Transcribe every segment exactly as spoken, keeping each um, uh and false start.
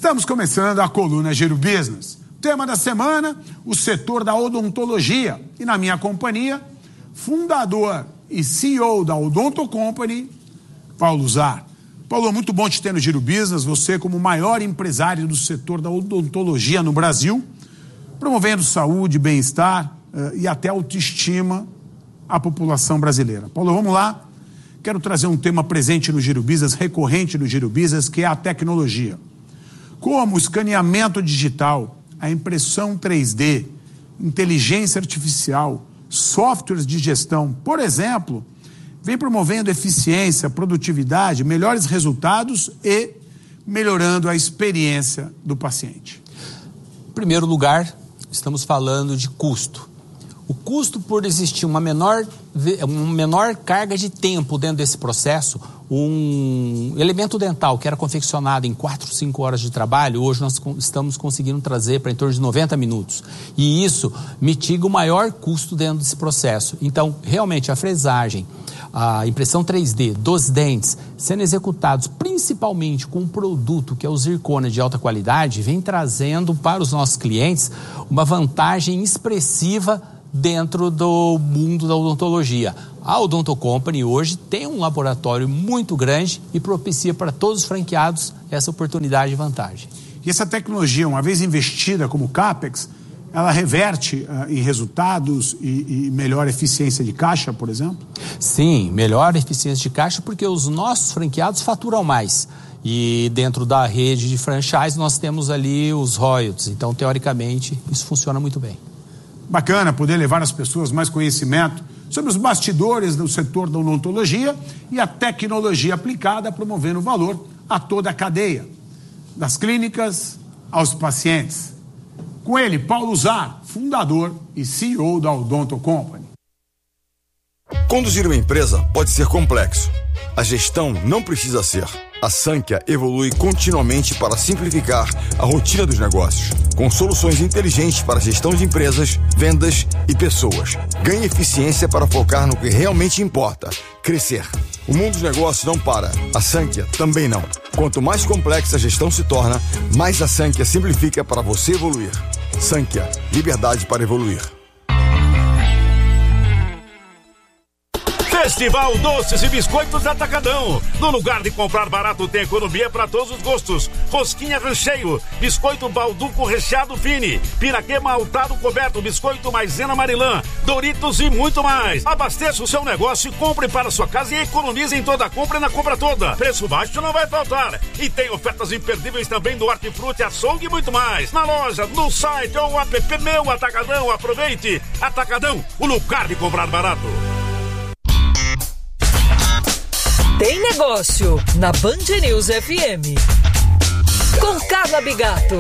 Estamos começando a coluna Giro Business. Tema da semana, o setor da odontologia. E na minha companhia, fundador e C E O da Odonto Company, Paulo Zar. Paulo, muito bom te ter no Giro Business, você como o maior empresário do setor da odontologia no Brasil, promovendo saúde, bem-estar uh, e até autoestima à população brasileira. Paulo, vamos lá. Quero trazer um tema presente no Giro Business, recorrente no Giro Business, que é a tecnologia. Como o escaneamento digital, a impressão três D, inteligência artificial, softwares de gestão, por exemplo, vem promovendo eficiência, produtividade, melhores resultados e melhorando a experiência do paciente. Em primeiro lugar, estamos falando de custo. O custo por existir uma menor, uma menor carga de tempo dentro desse processo, um elemento dental que era confeccionado em quatro, cinco horas de trabalho, hoje nós estamos conseguindo trazer para em torno de noventa minutos. E isso mitiga o maior custo dentro desse processo. Então, realmente, a fresagem, a impressão três D dos dentes sendo executados principalmente com um produto que é o zircônia de alta qualidade, vem trazendo para os nossos clientes uma vantagem expressiva dentro do mundo da odontologia. A Odonto Company hoje tem um laboratório muito grande e propicia para todos os franqueados essa oportunidade e vantagem. E essa tecnologia, uma vez investida como CAPEX, ela reverte uh, em resultados e, e melhor eficiência de caixa, por exemplo? Sim, melhor eficiência de caixa porque os nossos franqueados faturam mais. E dentro da rede de franchise nós temos ali os royalties. Então, teoricamente, isso funciona muito bem. Bacana poder levar as pessoas mais conhecimento sobre os bastidores do setor da odontologia e a tecnologia aplicada, promovendo valor a toda a cadeia, das clínicas aos pacientes. Com ele, Paulo Zar, fundador e C E O da Odonto Company. Conduzir uma empresa pode ser complexo. A gestão não precisa ser. A Sankia evolui continuamente para simplificar a rotina dos negócios, com soluções inteligentes para gestão de empresas, vendas e pessoas. Ganhe eficiência para focar no que realmente importa, crescer. O mundo dos negócios não para, a Sankia também não. Quanto mais complexa a gestão se torna, mais a Sankia simplifica para você evoluir. Sankia, liberdade para evoluir. Festival Doces e Biscoitos Atacadão. No lugar de comprar barato, tem economia para todos os gostos. Rosquinha recheio, biscoito balduco recheado fine, piraquê maltado coberto, biscoito maisena marilã, Doritos e muito mais. Abasteça o seu negócio e compre para sua casa e economize em toda a compra e na compra toda. Preço baixo não vai faltar. E tem ofertas imperdíveis também do Hortifruti, açougue e muito mais. Na loja, no site ou app Meu Atacadão. Aproveite. Atacadão, o lugar de comprar barato. Tem negócio na Band News F M. Com Carla Bigato.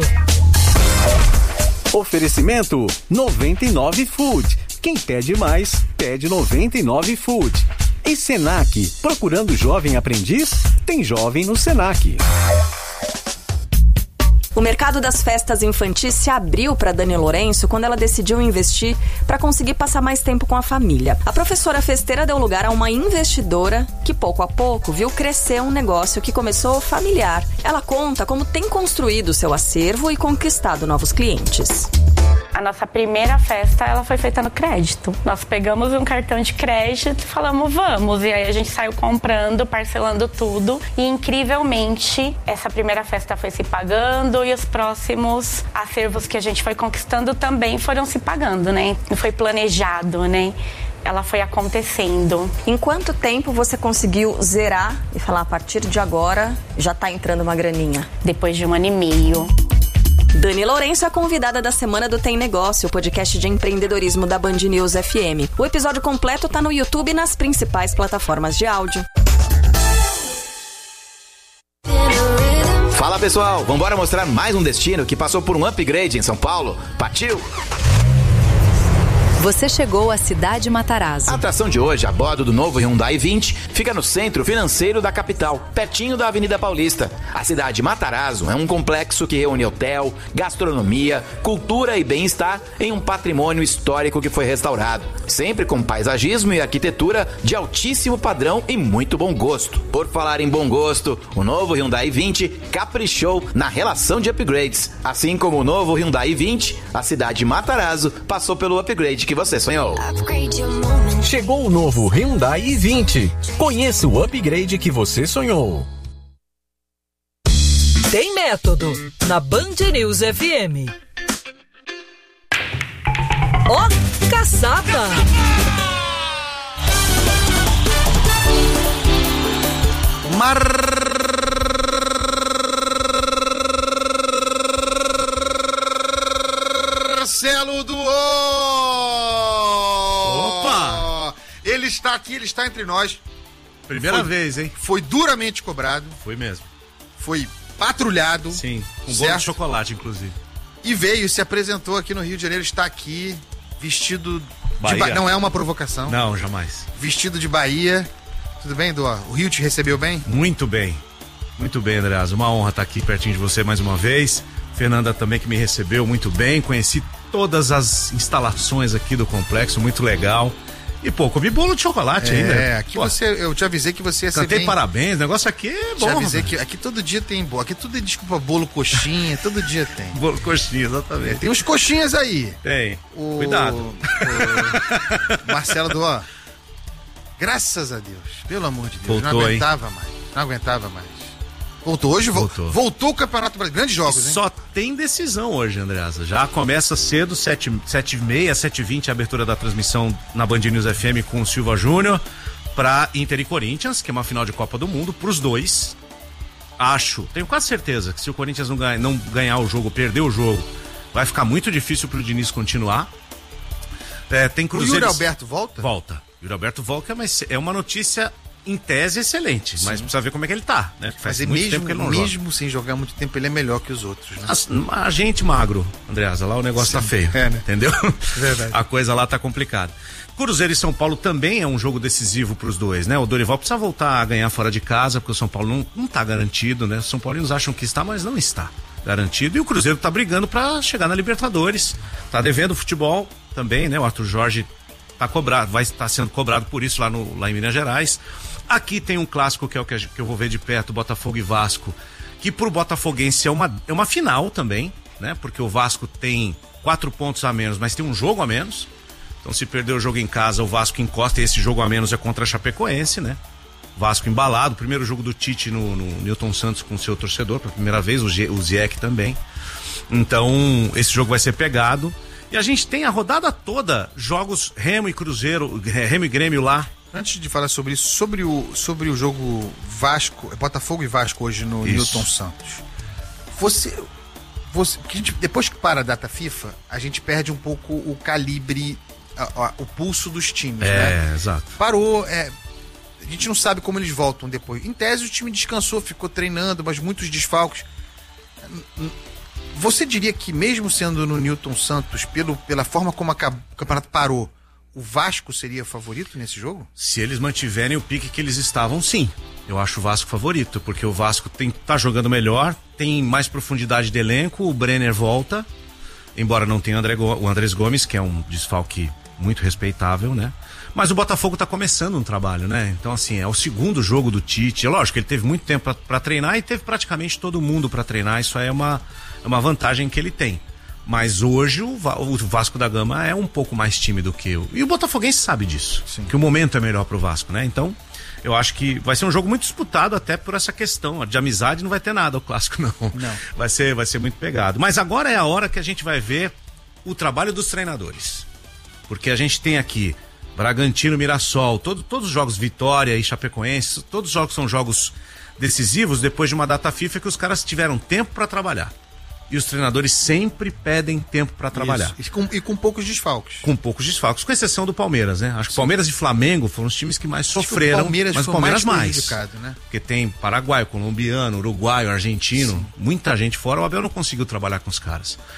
Oferecimento noventa e nove Food. Quem pede mais, pede noventa e nove Food. E Senac, procurando jovem aprendiz? Tem jovem no Senac. O mercado das festas infantis se abriu para Dani Lourenço quando ela decidiu investir para conseguir passar mais tempo com a família. A professora festeira deu lugar a uma investidora que, pouco a pouco, viu crescer um negócio que começou familiar. Ela conta como tem construído seu acervo e conquistado novos clientes. A nossa primeira festa, ela foi feita no crédito. Nós pegamos um cartão de crédito e falamos, vamos. E aí a gente saiu comprando, parcelando tudo. E, incrivelmente, essa primeira festa foi se pagando e os próximos acervos que a gente foi conquistando também foram se pagando, né? Não foi planejado, né? Ela foi acontecendo. Em quanto tempo você conseguiu zerar e falar, a partir de agora, já tá entrando uma graninha? Depois de um ano e meio. Dani Lourenço é a convidada da semana do Tem Negócio, o podcast de empreendedorismo da Band News F M. O episódio completo tá no YouTube e nas principais plataformas de áudio. Fala pessoal, vambora mostrar mais um destino que passou por um upgrade em São Paulo? Partiu? Você chegou à Cidade Matarazzo. A atração de hoje, a bordo do novo Hyundai vinte, fica no centro financeiro da capital, pertinho da Avenida Paulista. A Cidade Matarazzo é um complexo que reúne hotel, gastronomia, cultura e bem-estar em um patrimônio histórico que foi restaurado, sempre com paisagismo e arquitetura de altíssimo padrão e muito bom gosto. Por falar em bom gosto, o novo Hyundai vinte caprichou na relação de upgrades. Assim como o novo Hyundai vinte, a Cidade Matarazzo passou pelo upgrade que você sonhou. Chegou o novo Hyundai i vinte. Conheça o upgrade que você sonhou. Tem método na Band News F M. Ó, oh, caçapa! Marcelo do Opa! Ele está aqui, ele está entre nós. Primeira foi, vez, hein? Foi duramente cobrado. Foi mesmo. Foi patrulhado. Sim, com bolo de chocolate, inclusive. E veio, se apresentou aqui no Rio de Janeiro, está aqui, vestido Bahia. de Bahia. Não é uma provocação. Não, jamais. Vestido de Bahia. Tudo bem, Dó? O Rio te recebeu bem? Muito bem. Muito bem, Andreas. Uma honra estar aqui pertinho de você mais uma vez. Fernanda também que me recebeu muito bem. Conheci todas as instalações aqui do complexo, muito legal. E, pô, comi bolo de chocolate é, ainda. É, aqui pô, você, eu te avisei que você ia ser Cantei bem... parabéns, o negócio aqui é bom. Te avisei que aqui todo dia tem bolo, aqui tudo é, desculpa, bolo coxinha, todo dia tem. Bolo coxinha, exatamente. Tem uns coxinhas aí. Tem, o... cuidado. O... Marcelo do ó, graças a Deus, pelo amor de Deus, voltou, não aguentava hein? mais, não aguentava mais. Voltou hoje, voltou. Voltou o Campeonato Brasileiro. Grandes jogos, hein? Só tem decisão hoje, Andreasa. Já começa cedo, sete e meia, sete e vinte, a abertura da transmissão na Band News F M com o Silva Júnior para Inter e Corinthians, que é uma final de Copa do Mundo, pros dois. Acho, tenho quase certeza que se o Corinthians não ganhar, não ganhar o jogo, perder o jogo, vai ficar muito difícil pro Diniz continuar. É, tem Cruzeiro... O Yuri Alberto volta? Volta. O Yuri Alberto volta, mas é uma notícia... em tese excelente, sim, mas precisa ver como é que ele tá, né? Faz mas muito mesmo, tempo que ele não mesmo joga. sem jogar muito tempo, ele é melhor que os outros, né? A, a gente magro, Andreasa, lá o negócio sim, tá feio, é, né? Entendeu? Verdade. A coisa lá tá complicada. Cruzeiro e São Paulo também é um jogo decisivo pros dois, né? O Dorival precisa voltar a ganhar fora de casa, porque o São Paulo não, não tá garantido, né? Os São Paulinos acham que está, mas não está garantido, e o Cruzeiro tá brigando pra chegar na Libertadores, tá devendo futebol também, né? O Arthur Jorge tá cobrado, vai estar sendo cobrado por isso lá, no, lá em Minas Gerais. Aqui tem um clássico que é o que eu vou ver de perto, Botafogo e Vasco, que pro botafoguense é uma, é uma final também, né? Porque o Vasco tem quatro pontos a menos, mas tem um jogo a menos. Então se perder o jogo em casa, o Vasco encosta, e esse jogo a menos é contra a Chapecoense, né? Vasco embalado, primeiro jogo do Tite no, no Newton Santos com seu torcedor, pela primeira vez, o, G, o Ziek também. Então esse jogo vai ser pegado. E a gente tem a rodada toda, jogos Remo e Cruzeiro, Remo e Grêmio lá. Antes de falar sobre isso, sobre o, sobre o jogo Vasco, Botafogo e Vasco hoje no isso. Newton Santos. Você, você que a gente, depois que para a data FIFA, a gente perde um pouco o calibre, a, a, o pulso dos times, é, né? Exato. Parou, é, a gente não sabe como eles voltam depois. Em tese o time descansou, ficou treinando, mas muitos desfalques. Você diria que mesmo sendo no Newton Santos, pelo, pela forma como a, o campeonato parou, o Vasco seria favorito nesse jogo? Se eles mantiverem o pique que eles estavam, sim. Eu acho o Vasco favorito, porque o Vasco tem, tá jogando melhor, tem mais profundidade de elenco, o Brenner volta, embora não tenha André, o Andrés Gomes, que é um desfalque muito respeitável, né? Mas o Botafogo tá começando um trabalho, né? Então, assim, é o segundo jogo do Tite. É lógico que ele teve muito tempo para treinar e teve praticamente todo mundo para treinar. Isso aí é uma, é uma vantagem que ele tem. Mas hoje o, o Vasco da Gama é um pouco mais tímido que eu. E o Botafoguense sabe disso. Sim. Que o momento é melhor pro Vasco, né? Então, eu acho que vai ser um jogo muito disputado até por essa questão. De amizade não vai ter nada, o clássico não. Não. Vai ser, vai ser muito pegado. Mas agora é a hora que a gente vai ver o trabalho dos treinadores. Porque a gente tem aqui Bragantino, Mirassol, todo, todos os jogos Vitória e Chapecoense, todos os jogos são jogos decisivos depois de uma data FIFA que os caras tiveram tempo para trabalhar. E os treinadores sempre pedem tempo para trabalhar. E com, e com poucos desfalques. Com poucos desfalques, com exceção do Palmeiras, né? Acho que o Palmeiras e Flamengo foram os times que mais Acho sofreram. Que o Palmeiras mas foi o Palmeiras mais. mais né? Porque tem paraguaio, colombiano, uruguaio, argentino, sim. Muita gente fora. O Abel não conseguiu trabalhar com os caras.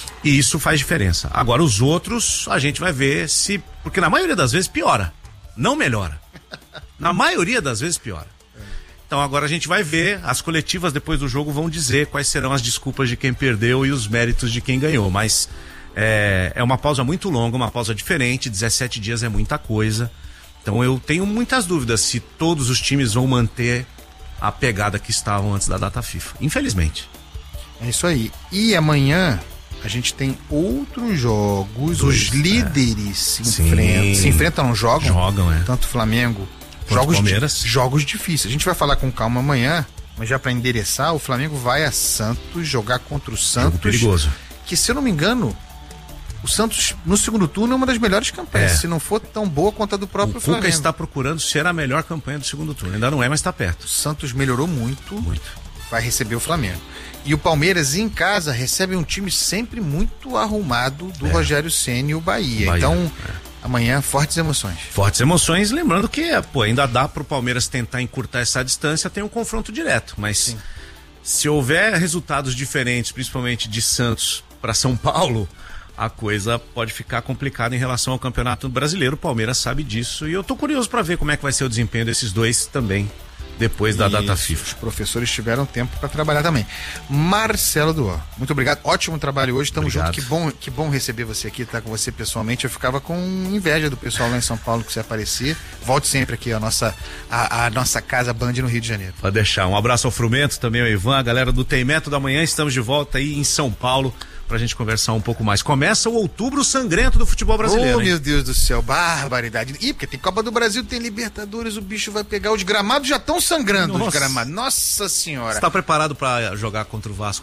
E isso faz diferença. Agora os outros, a gente vai ver se... Porque na maioria das vezes piora, não melhora. Na maioria das vezes piora. Então agora a gente vai ver, as coletivas depois do jogo vão dizer quais serão as desculpas de quem perdeu e os méritos de quem ganhou. Mas é, é uma pausa muito longa, uma pausa diferente, dezessete dias é muita coisa. Então eu tenho muitas dúvidas se todos os times vão manter a pegada que estavam antes da data FIFA. Infelizmente. É isso aí. E amanhã a gente tem outros jogos. Dois, os líderes é. se, enfrentam, se enfrentam, não jogam? Jogam, é. Tanto Flamengo... Jogos, di- jogos difíceis. A gente vai falar com calma amanhã, mas já para endereçar, o Flamengo vai a Santos jogar contra o Santos. Jogo perigoso. Que, se eu não me engano, o Santos no segundo turno é uma das melhores campanhas. É. Se não for tão boa quanto a do próprio o Flamengo. O Cuca está procurando ser a melhor campanha do segundo turno. Ainda não é, mas está perto. O Santos melhorou muito. Muito. Vai receber o Flamengo. E o Palmeiras, em casa, recebe um time sempre muito arrumado do é. Rogério Ceni e o Bahia. Bahia. Então... É. Amanhã, fortes emoções. Fortes emoções, lembrando que pô, ainda dá pro Palmeiras tentar encurtar essa distância, tem um confronto direto, mas Sim. se houver resultados diferentes, principalmente de Santos para São Paulo, a coisa pode ficar complicada em relação ao Campeonato Brasileiro. O Palmeiras sabe disso e eu tô curioso para ver como é que vai ser o desempenho desses dois também depois da Isso, data FIFA. Os professores tiveram tempo para trabalhar também. Marcelo Duó, muito obrigado, ótimo trabalho hoje, estamos juntos, que bom, que bom receber você aqui, estar tá com você pessoalmente. Eu ficava com inveja do pessoal lá em São Paulo que você aparecer. Volte sempre aqui a nossa, a, a nossa casa Band no Rio de Janeiro. Pode deixar, um abraço ao Frumento, também ao Ivan, a galera do Tem Método. Amanhã estamos de volta aí em São Paulo pra gente conversar um pouco mais. Começa o outubro sangrento do futebol brasileiro. Oh, hein? Meu Deus do céu, barbaridade. Ih, porque tem Copa do Brasil, tem Libertadores, o bicho vai pegar. Os gramados já estão sangrando. Nossa. Os gramados. Nossa Senhora. Você tá preparado pra jogar contra o Vasco